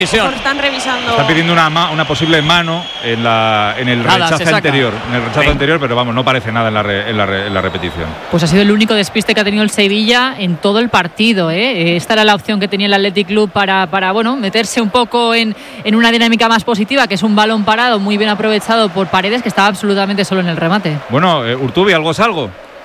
Están revisando. Están pidiendo una posible mano en el rechazo anterior. En el rechazo anterior, pero vamos, no parece nada en la repetición. Pues ha sido el único despiste que ha tenido el Sevilla en todo el partido, ¿eh? Esta era la opción que tenía el Athletic Club para bueno, meterse un poco en una dinámica más positiva, que es un balón parado muy bien aprovechado por Paredes, que estaba absolutamente solo en el remate. Bueno, Urtubi, ¿algo es algo?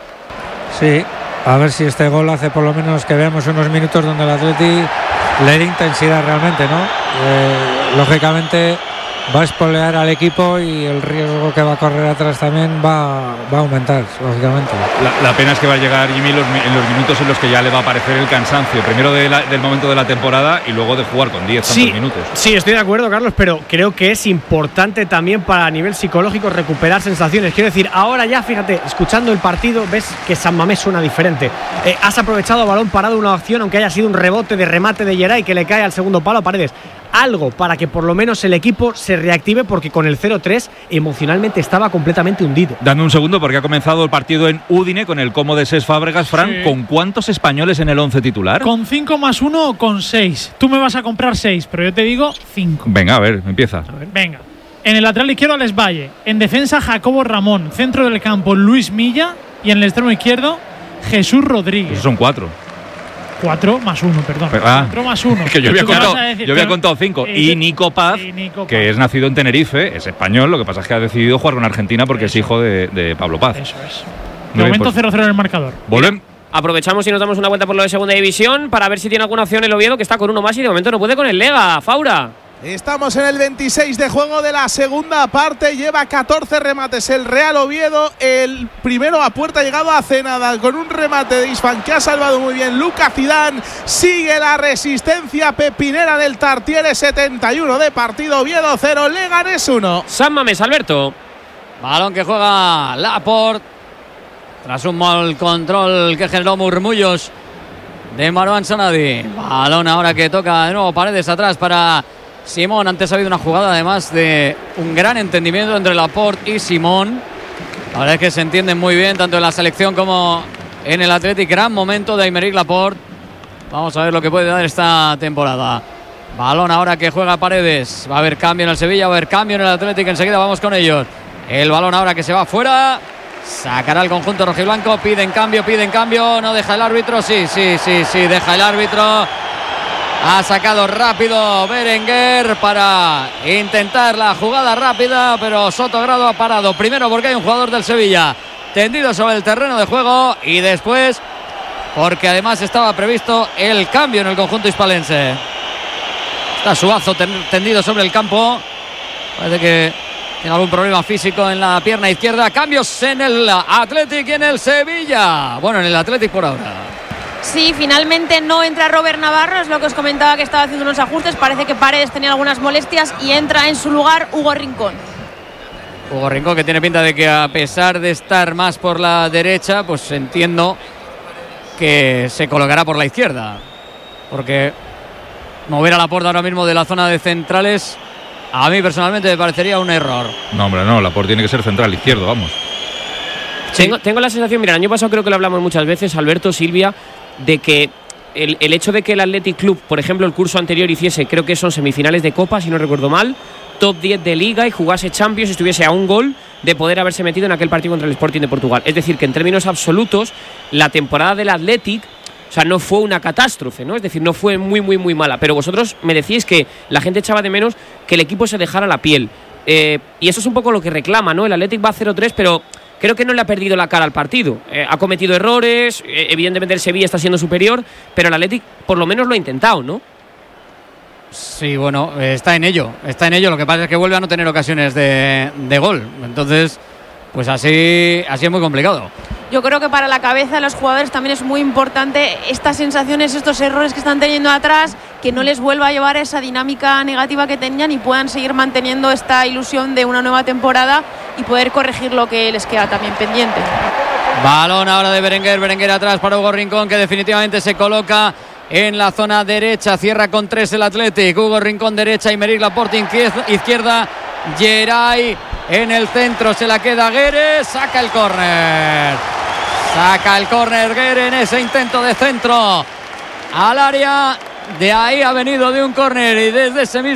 Sí, a ver si este gol hace por lo menos que veamos unos minutos donde el Athletic le dé intensidad realmente, ¿no? Lógicamente va a espolear al equipo y el riesgo que va a correr atrás también va a aumentar, lógicamente. La pena es que va a llegar Jimmy en los minutos en los que ya le va a aparecer el cansancio, primero del momento de la temporada y luego de jugar con 10 tantos minutos. Sí, estoy de acuerdo, Carlos, pero creo que es importante también para a nivel psicológico recuperar sensaciones. Quiero decir, ahora ya, fíjate, escuchando el partido, ves que San Mamés suena diferente. Has aprovechado a balón parado una acción, aunque haya sido un rebote de remate de Geray que le cae al segundo palo a Paredes. Algo para que por lo menos el equipo se reactive, porque con el 0-3 emocionalmente estaba completamente hundido. Dame un segundo, porque ha comenzado el partido en Udine con el Como de Cesc Fábregas. Fran, sí. ¿Con cuántos españoles en el 11 titular? ¿Con 5 más 1 o con 6? Tú me vas a comprar 6, pero yo te digo 5. Venga, a ver, empieza. Venga. En el lateral izquierdo, Alex Valle. En defensa, Jacobo Ramón. Centro del campo, Luis Milla. Y en el extremo izquierdo, Jesús Rodríguez. Esos son 4. 4 más 1, perdón. 4 más 1. Que yo había contado 5. Y Nico Paz, que es nacido en Tenerife, es español, lo que pasa es que ha decidido jugar con Argentina porque es hijo de Pablo Paz. Eso es. De momento 0-0 en el marcador. Volvemos. Aprovechamos y nos damos una vuelta por lo de segunda división para ver si tiene alguna opción el Oviedo, que está con uno más y de momento no puede con el Lega. Faura. Estamos en el 26 de juego de la segunda parte. Lleva 14 remates el Real Oviedo. El primero a puerta ha llegado hace nada con un remate de Isfan que ha salvado muy bien Lucas Zidane. Sigue la resistencia pepinera del Tartiere. 71 de partido. Oviedo 0, Leganés 1. San Mamés, Alberto. Balón que juega Laporte tras un mal control que generó murmullos de Marwan Sanadi. Balón ahora que toca de nuevo Paredes atrás para Simón. Antes ha habido una jugada además de un gran entendimiento entre Laporte y Simón. La verdad es que se entienden muy bien tanto en la selección como en el Athletic. Gran momento de Aymeric Laporte. Vamos a ver lo que puede dar esta temporada. Balón ahora que juega Paredes. Va a haber cambio en el Sevilla, va a haber cambio en el Athletic. Enseguida vamos con ellos. El balón ahora que se va fuera. Sacará el conjunto rojiblanco. Piden cambio. No deja el árbitro. Sí, deja el árbitro. Ha sacado rápido Berenguer para intentar la jugada rápida, pero Sotogrado ha parado. Primero porque hay un jugador del Sevilla tendido sobre el terreno de juego y después porque además estaba previsto el cambio en el conjunto hispalense. Está Suazo tendido sobre el campo. Parece que tiene algún problema físico en la pierna izquierda. Cambios en el Athletic y en el Sevilla. Bueno, en el Athletic por ahora. Sí, finalmente no entra Robert Navarro, es lo que os comentaba, que estaba haciendo unos ajustes. Parece que Paredes tenía algunas molestias y entra en su lugar Hugo Rincón. Hugo Rincón, que tiene pinta de que a pesar de estar más por la derecha, pues entiendo que se colocará por la izquierda. Porque mover a Laporte ahora mismo de la zona de centrales, a mí personalmente me parecería un error. No, hombre, no, Laporte tiene que ser central izquierdo, vamos. Sí. Tengo la sensación, mira, el año pasado creo que lo hablamos muchas veces, Alberto, Silvia, de que el hecho de que el Athletic Club, por ejemplo, el curso anterior hiciese, creo que son semifinales de Copa, si no recuerdo mal, top 10 de Liga y jugase Champions, estuviese a un gol de poder haberse metido en aquel partido contra el Sporting de Portugal. Es decir, que en términos absolutos, la temporada del Athletic, o sea, no fue una catástrofe, ¿no? Es decir, no fue muy mala. Pero vosotros me decíais que la gente echaba de menos que el equipo se dejara la piel. Y eso es un poco lo que reclama, ¿no? El Athletic va a 0-3, pero creo que no le ha perdido la cara al partido. Ha cometido errores, evidentemente el Sevilla está siendo superior, pero el Athletic por lo menos lo ha intentado, ¿no? Sí, bueno, está en ello. Lo que pasa es que vuelve a no tener ocasiones de gol. Entonces, pues así es muy complicado. Yo creo que para la cabeza de los jugadores también es muy importante estas sensaciones, estos errores que están teniendo atrás, que no les vuelva a llevar a esa dinámica negativa que tenían y puedan seguir manteniendo esta ilusión de una nueva temporada y poder corregir lo que les queda también pendiente. Balón ahora de Berenguer atrás para Hugo Rincón, que definitivamente se coloca en la zona derecha. Cierra con 3 el Athletic. Hugo Rincón derecha, Aymeric Laporte izquierda, Geray en el centro, se la queda Guerre, saca el córner Guerre en ese intento de centro al área. De ahí ha venido de un córner y desde ese mismo